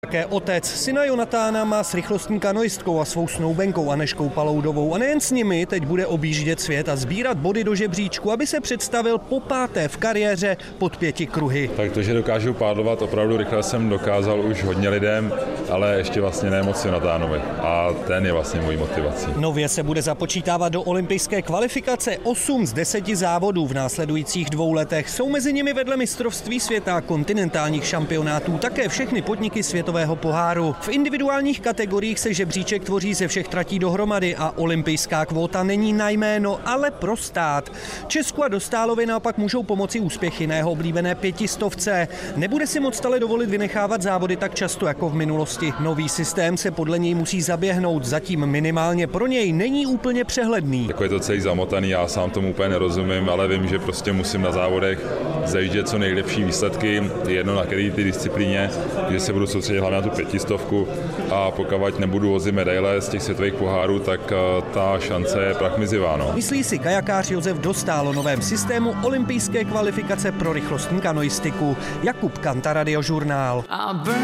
Také otec syna Jonatána má s rychlostní kanoistkou a svou snoubenkou Anežkou Paloudovou a nejen s nimi teď bude objíždět svět a sbírat body do žebříčku, aby se představil popáté v kariéře pod 5 kruhy. Tak to, že dokážu pádlovat opravdu rychle, jsem dokázal už hodně lidem, ale ještě vlastně ne moc Jonatánovi. A ten je vlastně mojí motivací. Nově se bude započítávat do olympijské kvalifikace 8 z 10 závodů v následujících 2 letech. Jsou mezi nimi vedle mistrovství světa a kontinentálních šampionátů také všechny podniky světového poháru. V individuálních kategoriích se žebříček tvoří ze všech tratí dohromady a olympijská kvóta není na jméno, ale pro stát. Česku a Dostálovi naopak můžou pomoci úspěchy na jeho oblíbené 500. Nebude si moc ale dovolit vynechávat závody tak často jako v minulosti. Nový systém se podle něj musí zaběhnout, zatím minimálně pro něj není úplně přehledný. Jako je to celý zamotaný, já sám tomu úplně nerozumím, ale vím, že prostě musím na závodech zajíždět co nejlepší výsledky, jedno na který ty disciplíně, že se budu soustředit hlavně na tu 500 a pokud nebudu vozit medaile z těch světových pohárů, tak ta šance je prach mizivá. Myslí si kajakář Josef Dostál o novém systému olympijské kvalifikace pro rychlostní kanoistiku. Jakub Kanta, Radiožurnál.